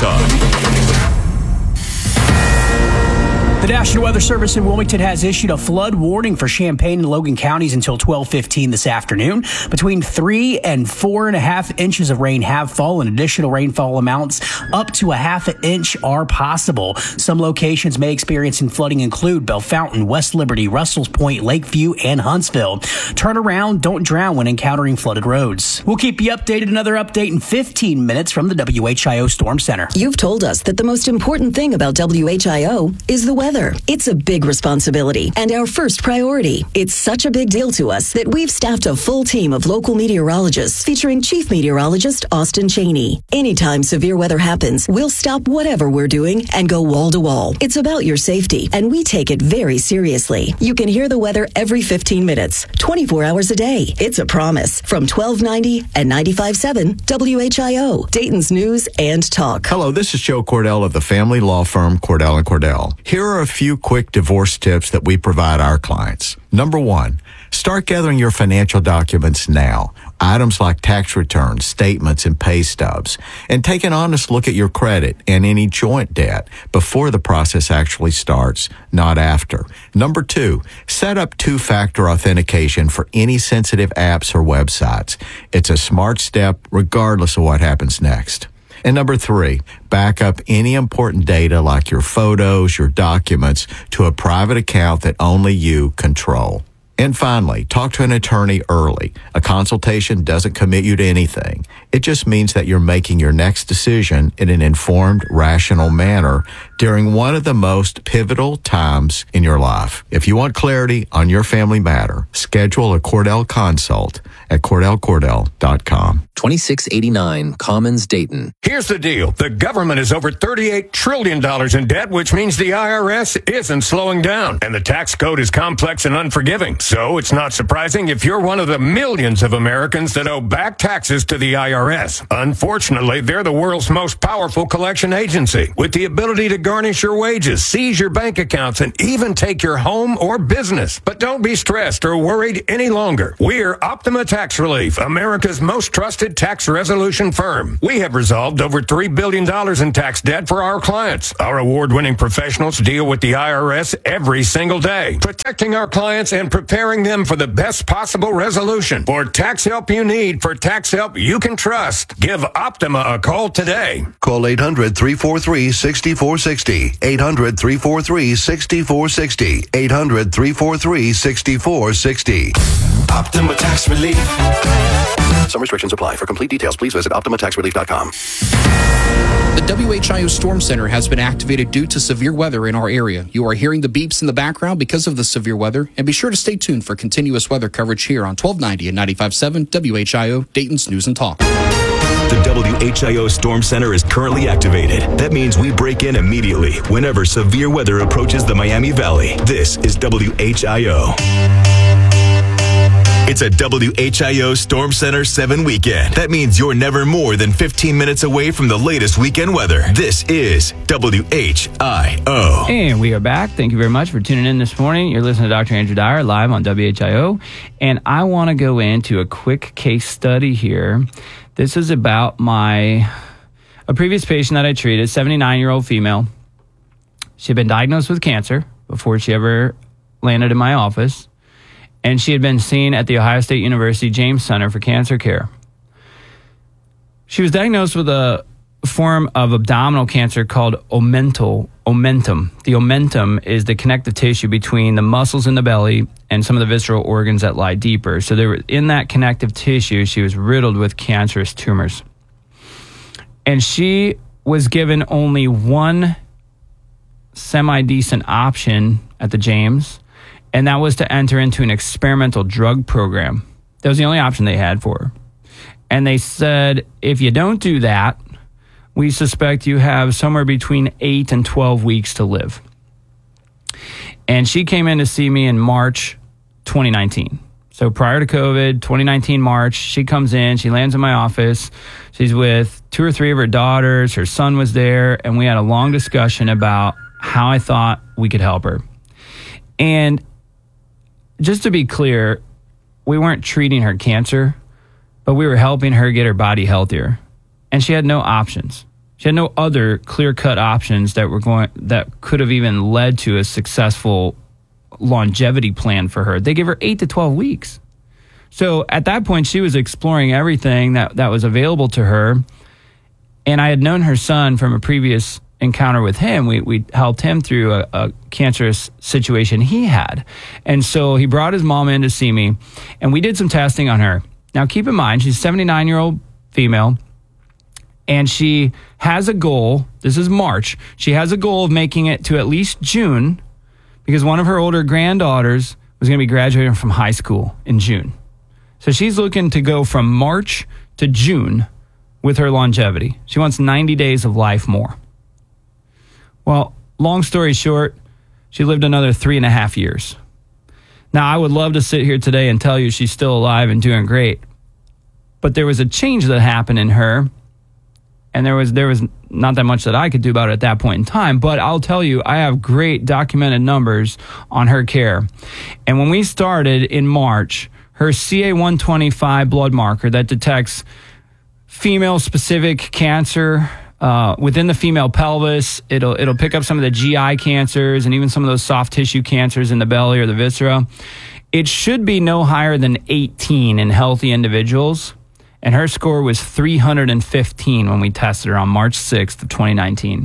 talk. The National Weather Service in Wilmington has issued a flood warning for Champaign and Logan counties until twelve fifteen this afternoon. Between three and four and a half inches of rain have fallen. Additional rainfall amounts up to a half an inch are possible. Some locations may experience flooding include Bellefontaine, West Liberty, Russell's Point, Lakeview, and Huntsville. Turn around, don't drown when encountering flooded roads. We'll keep you updated. Another update in fifteen minutes from the W H I O Storm Center. You've told us that the most important thing about W H I O is the weather. It's a big responsibility and our first priority. It's such a big deal to us that we've staffed a full team of local meteorologists featuring Chief Meteorologist Austin Cheney. Anytime severe weather happens, we'll stop whatever we're doing and go wall to wall. It's about your safety, and we take it very seriously. You can hear the weather every fifteen minutes, twenty-four hours a day. It's a promise from twelve ninety and ninety-five point seven W H I O, Dayton's news and talk. Hello, this is Joe Cordell of the family law firm Cordell and Cordell. Here are a few quick divorce tips that we provide our clients. Number one, start gathering your financial documents now. Items like tax returns, statements, and pay stubs. And take an honest look at your credit and any joint debt before the process actually starts, not after. Number two, set up two-factor authentication for any sensitive apps or websites. It's a smart step regardless of what happens next. And number three, back up any important data like your photos, your documents to a private account that only you control. And finally, talk to an attorney early. A consultation doesn't commit you to anything. It just means that you're making your next decision in an informed, rational manner during one of the most pivotal times in your life. If you want clarity on your family matter, schedule a Cordell consult at cordell cordell dot com. twenty-six eighty-nine Commons, Dayton. Here's the deal. The government is over thirty-eight trillion dollars in debt, which means the I R S isn't slowing down. And the tax code is complex and unforgiving. So it's not surprising if you're one of the millions of Americans that owe back taxes to the I R S. Unfortunately, they're the world's most powerful collection agency, with the ability to garnish your wages, seize your bank accounts, and even take your home or business. But don't be stressed or worried any longer. We're Optima Tax Relief, America's most trusted tax resolution firm. We have resolved over three billion dollars in tax debt for our clients. Our award-winning professionals deal with the I R S every single day, protecting our clients and preparing them for the best possible resolution. For tax help you need, for tax help you can trust, give Optima a call today. Call eight hundred, three four three, six four six zero. eight hundred, three four three, six four six zero. eight hundred, three four three, six four six zero. Optima Tax Relief. Some restrictions apply. For complete details, please visit optima tax relief dot com. The W H I O Storm Center has been activated due to severe weather in our area. You are hearing the beeps in the background because of the severe weather, and be sure to stay tuned for continuous weather coverage here on twelve ninety and ninety-five point seven W H I O, Dayton's News and Talk. The W H I O Storm Center is currently activated. That means we break in immediately whenever severe weather approaches the Miami Valley. This is W H I O. It's a W H I O Storm Center seven weekend. That means you're never more than fifteen minutes away from the latest weekend weather. This is W H I O. And we are back. Thank you very much for tuning in this morning. You're listening to Doctor Andrew Dyer live on W H I O. And I want to go into a quick case study here. This is about my a previous patient that I treated, seventy-nine-year-old female. She had been diagnosed with cancer before she ever landed in my office. And she had been seen at the Ohio State University James Center for Cancer Care. She was diagnosed with a form of abdominal cancer called omental, omentum. The omentum is the connective tissue between the muscles in the belly and some of the visceral organs that lie deeper. So they were, in that connective tissue, she was riddled with cancerous tumors. And she was given only one semi-decent option at the James, and that was to enter into an experimental drug program. That was the only option they had for her. And they said, if you don't do that, we suspect you have somewhere between eight and twelve weeks to live. And she came in to see me in March twenty nineteen. So prior to COVID, twenty nineteen March, she comes in, she lands in my office. She's with two or three of her daughters. Her son was there, and we had a long discussion about how I thought we could help her. And just to be clear, we weren't treating her cancer, but we were helping her get her body healthier. And she had no options. She had no other clear-cut options that were going that could have even led to a successful longevity plan for her. They gave her eight to twelve weeks. So at that point, she was exploring everything that, that was available to her. And I had known her son from a previous encounter with him. We we helped him through a, a cancerous situation he had. And so he brought his mom in to see me, and we did some testing on her. Now, keep in mind, she's a seventy-nine-year-old female, and she has a goal. This is March. She has a goal of making it to at least June, because one of her older granddaughters was going to be graduating from high school in June. So she's looking to go from March to June with her longevity. She wants ninety days of life more. Well, long story short, she lived another three and a half years. Now, I would love to sit here today and tell you she's still alive and doing great. But there was a change that happened in her, and there was there was not that much that I could do about it at that point in time. But I'll tell you, I have great documented numbers on her care. And when we started in March, her C A one twenty-five blood marker that detects female-specific cancer Uh, within the female pelvis, it'll it'll pick up some of the G I cancers and even some of those soft tissue cancers in the belly or the viscera. It should be no higher than eighteen in healthy individuals, and her score was three hundred fifteen when we tested her on March sixth of twenty nineteen.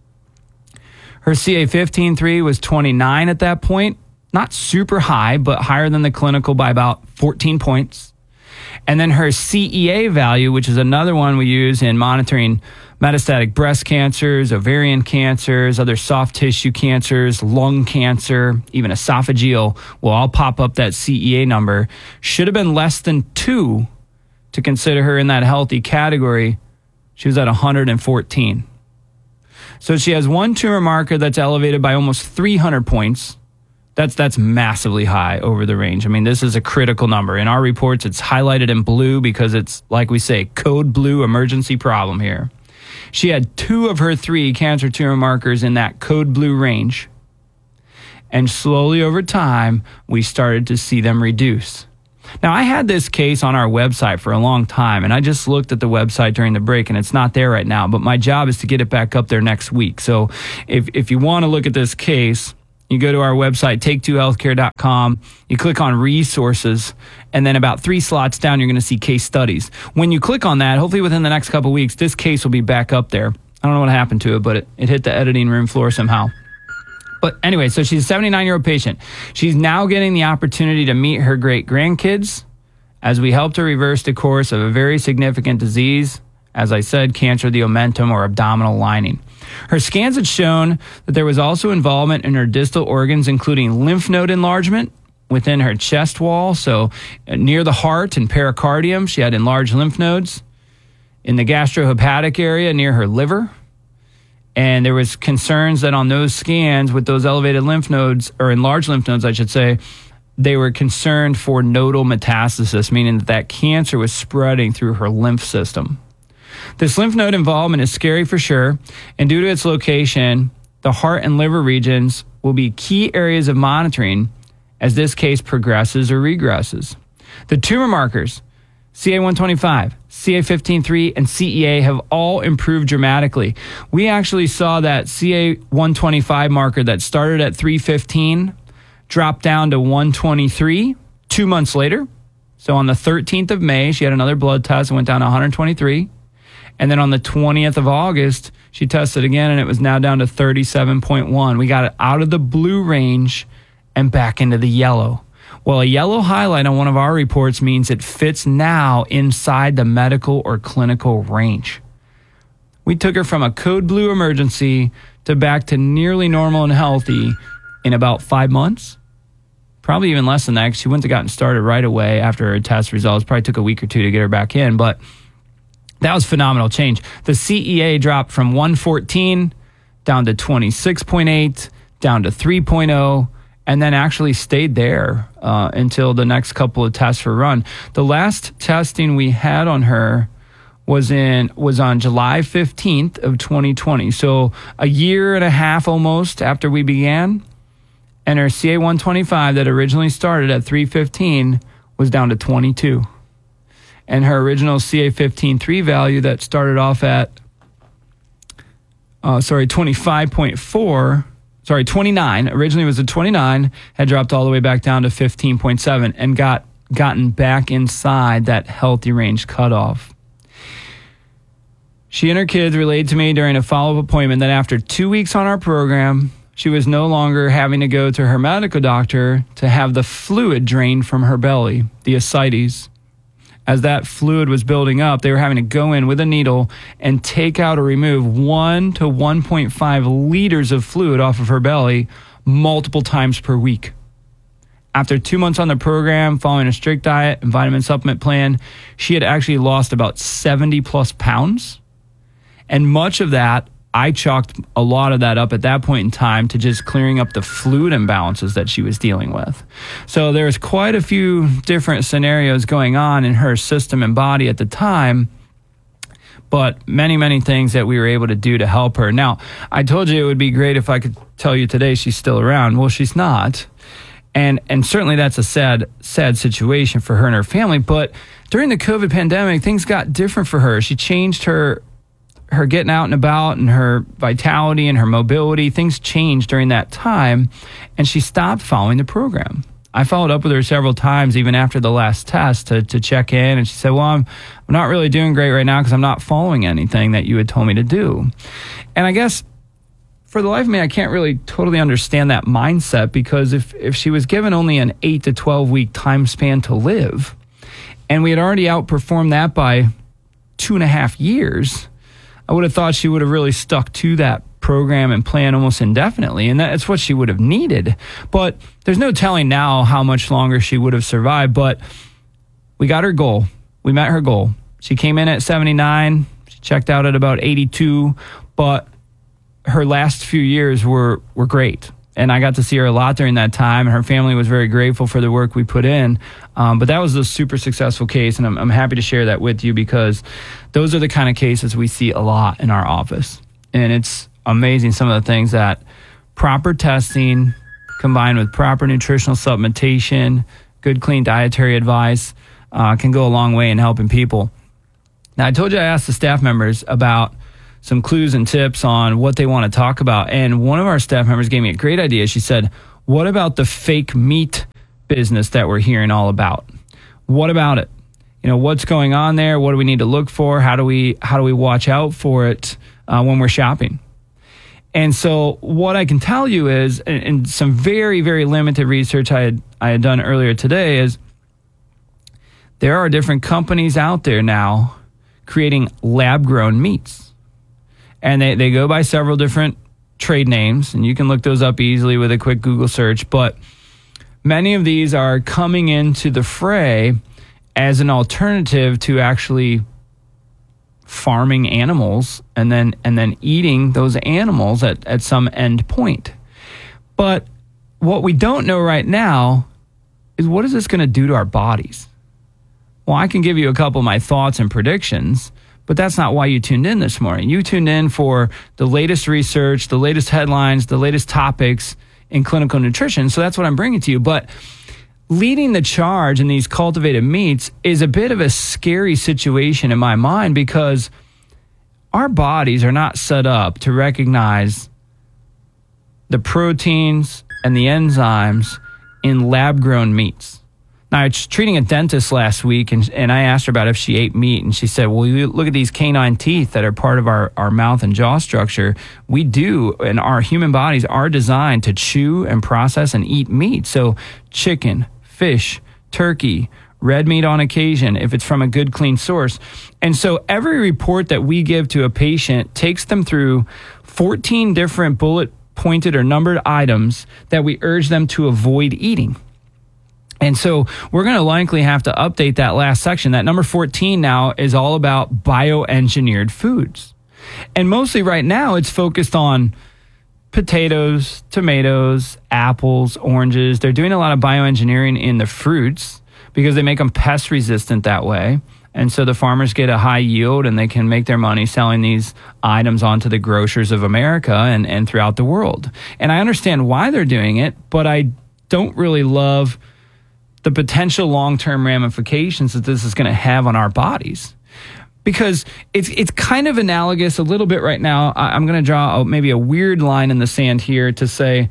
Her C A fifteen three was twenty-nine at that point, not super high, but higher than the clinical by about fourteen points. And then her C E A value, which is another one we use in monitoring metastatic breast cancers, ovarian cancers, other soft tissue cancers, lung cancer, even esophageal, will all pop up that C E A number. Should have been less than two to consider her in that healthy category. She was at one hundred fourteen. So she has one tumor marker that's elevated by almost three hundred points. That's that's massively high over the range. I mean, this is a critical number. In our reports, it's highlighted in blue because it's, like we say, code blue emergency problem here. She had two of her three cancer tumor markers in that code blue range. And slowly over time, we started to see them reduce. Now, I had this case on our website for a long time, and I just looked at the website during the break, and it's not there right now. But my job is to get it back up there next week. So if, if you want to look at this case, you go to our website, take two healthcare dot com. You click on resources, and then about three slots down, you're going to see case studies. When you click on that, hopefully within the next couple of weeks, this case will be back up there. I don't know what happened to it, but it, it hit the editing room floor somehow. But anyway, so she's a seventy-nine-year-old patient. She's now getting the opportunity to meet her great-grandkids as we help to reverse the course of a very significant disease, as I said, cancer of the omentum or abdominal lining. Her scans had shown that there was also involvement in her distal organs, including lymph node enlargement within her chest wall, so near the heart and pericardium, she had enlarged lymph nodes. In the gastrohepatic area near her liver. And there was concerns that on those scans with those elevated lymph nodes, or enlarged lymph nodes, I should say, they were concerned for nodal metastasis, meaning that that cancer was spreading through her lymph system. This lymph node involvement is scary for sure, and due to its location, the heart and liver regions will be key areas of monitoring as this case progresses or regresses. The tumor markers, C A one twenty-five, C A fifteen three, and C E A have all improved dramatically. We actually saw that C A one twenty-five marker that started at three fifteen drop down to one twenty-three two months later. So on the thirteenth of May, she had another blood test and went down to one twenty-three. And then on the twentieth of August, she tested again, and it was now down to thirty-seven point one. We got it out of the blue range and back into the yellow. Well, a yellow highlight on one of our reports means it fits now inside the medical or clinical range. We took her from a code blue emergency to back to nearly normal and healthy in about five months. Probably even less than that, because she wouldn't have gotten started right away after her test results. Probably took a week or two to get her back in, but that was phenomenal change. The C E A dropped from one fourteen down to twenty-six point eight, down to three point oh, and then actually stayed there uh, until the next couple of tests were run. The last testing we had on her was in was on July fifteenth of twenty twenty. So a year and a half almost after we began, and her C A one twenty-five that originally started at three fifteen was down to twenty-two. And her original C A fifteen three value that started off at, uh, sorry, twenty-five point four, sorry, twenty-nine, originally was a twenty-nine, had dropped all the way back down to fifteen point seven and got gotten back inside that healthy range cutoff. She and her kids relayed to me during a follow-up appointment that after two weeks on our program, she was no longer having to go to her medical doctor to have the fluid drained from her belly, the ascites. As that fluid was building up, they were having to go in with a needle and take out or remove one to one point five liters of fluid off of her belly multiple times per week. After two months on the program, following a strict diet and vitamin supplement plan, she had actually lost about seventy plus pounds. And much of that, I chalked a lot of that up at that point in time to just clearing up the fluid imbalances that she was dealing with. So there was quite a few different scenarios going on in her system and body at the time, but many, many things that we were able to do to help her. Now, I told you it would be great if I could tell you today she's still around. Well, she's not. And and certainly that's a sad, sad situation for her and her family. But during the COVID pandemic, things got different for her. She changed her her getting out and about and her vitality and her mobility. Things changed during that time, and she stopped following the program. I followed up with her several times, even after the last test, to, to check in, and she said, well, I'm, I'm not really doing great right now because I'm not following anything that you had told me to do. And I guess for the life of me, I can't really totally understand that mindset, because if, if she was given only an eight to twelve week time span to live, and we had already outperformed that by two and a half years, I would have thought she would have really stuck to that program and plan almost indefinitely, and that's what she would have needed. But there's no telling now how much longer she would have survived, but we got her goal. We met her goal. She came in at seventy-nine, she checked out at about eighty-two, but her last few years were, were great. And I got to see her a lot during that time, and her family was very grateful for the work we put in. Um, but that was a super successful case, and I'm, I'm happy to share that with you because those are the kind of cases we see a lot in our office. And it's amazing some of the things that proper testing combined with proper nutritional supplementation, good, clean dietary advice uh, can go a long way in helping people. Now, I told you I asked the staff members about some clues and tips on what they want to talk about. And one of our staff members gave me a great idea. She said, what about the fake meat business that we're hearing all about? What about it? You know, what's going on there? What do we need to look for? How do we, how do we watch out for it uh, when we're shopping? And so what I can tell you is, in some very, very limited research I had, I had done earlier today, is there are different companies out there now creating lab-grown meats. And they, they go by several different trade names, and you can look those up easily with a quick Google search. But many of these are coming into the fray as an alternative to actually farming animals and then and then eating those animals at, at some end point. But what we don't know right now is, what is this going to do to our bodies? Well, I can give you a couple of my thoughts and predictions, but that's not why you tuned in this morning. You tuned in for the latest research, the latest headlines, the latest topics in clinical nutrition. So that's what I'm bringing to you. But leading the charge in these cultivated meats is a bit of a scary situation in my mind, because our bodies are not set up to recognize the proteins and the enzymes in lab-grown meats. Now, I was treating a dentist last week, and, and I asked her about if she ate meat, and she said, well, you look at these canine teeth that are part of our, our mouth and jaw structure. We do, and our human bodies are designed to chew and process and eat meat. So chicken, fish, turkey, red meat on occasion, if it's from a good, clean source. And so every report that we give to a patient takes them through fourteen different bullet-pointed or numbered items that we urge them to avoid eating. And so we're going to likely have to update that last section. That number fourteen now is all about bioengineered foods. And mostly right now, it's focused on potatoes, tomatoes, apples, oranges. They're doing a lot of bioengineering in the fruits because they make them pest resistant that way. And so the farmers get a high yield, and they can make their money selling these items onto the grocers of America and, and throughout the world. And I understand why they're doing it, but I don't really love the potential long-term ramifications that this is going to have on our bodies. Because it's it's kind of analogous a little bit right now. I'm going to draw a, maybe a weird line in the sand here to say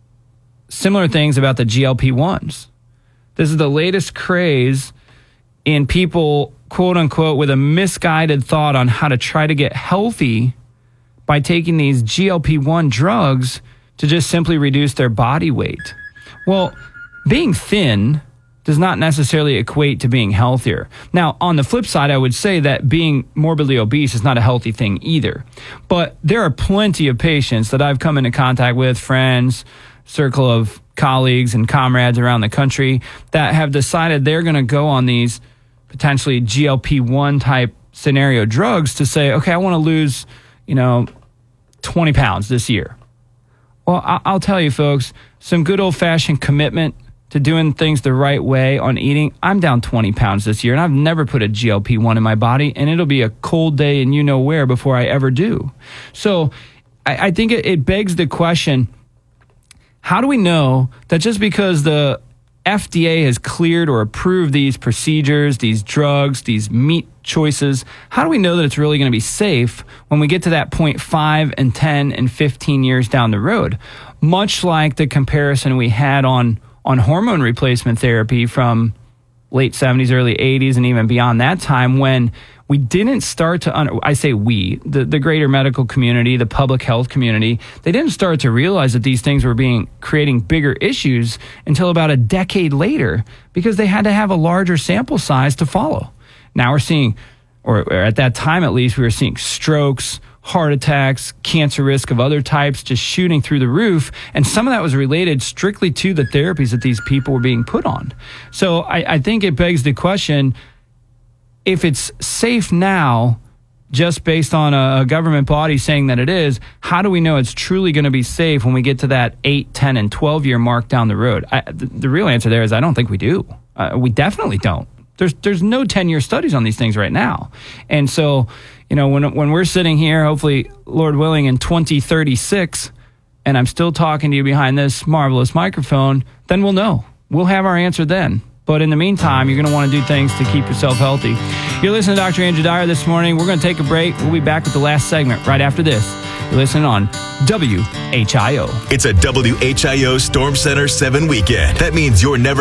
similar things about the G L P ones. This is the latest craze in people, quote unquote, with a misguided thought on how to try to get healthy by taking these G L P one drugs to just simply reduce their body weight. Well, being thin does not necessarily equate to being healthier. Now, on the flip side, I would say that being morbidly obese is not a healthy thing either. But there are plenty of patients that I've come into contact with, friends, circle of colleagues and comrades around the country, that have decided they're going to go on these potentially G L P one type scenario drugs to say, okay, I want to lose, you know, twenty pounds this year. Well, I'll tell you, folks, some good old-fashioned commitment to doing things the right way on eating. I'm down twenty pounds this year, and I've never put a G L P one in my body, and it'll be a cold day and you know where before I ever do. So I, I think it, it begs the question, how do we know that just because the F D A has cleared or approved these procedures, these drugs, these meat choices, how do we know that it's really going to be safe when we get to that point five and ten and fifteen years down the road? Much like the comparison we had on on hormone replacement therapy from late seventies, early eighties, and even beyond that time, when we didn't start to, un- I say we, the, the greater medical community, the public health community, they didn't start to realize that these things were being creating bigger issues until about a decade later, because they had to have a larger sample size to follow. Now we're seeing, or, or at that time at least, we were seeing strokes, heart attacks, cancer risk of other types just shooting through the roof. And some of that was related strictly to the therapies that these people were being put on. So I, I think it begs the question, if it's safe now, just based on a, a government body saying that it is, how do we know it's truly going to be safe when we get to that eight, ten, and twelve-year mark down the road? I, the, the real answer there is I don't think we do. Uh, we definitely don't. There's there's no ten-year studies on these things right now. And so, you know, when when we're sitting here, hopefully, Lord willing, in twenty thirty-six, and I'm still talking to you behind this marvelous microphone, then we'll know. We'll have our answer then. But in the meantime, you're going to want to do things to keep yourself healthy. You're listening to Doctor Andrew Dyer this morning. We're going to take a break. We'll be back with the last segment right after this. You're listening on W H I O. It's a W H I O Storm Center seven weekend. That means you're never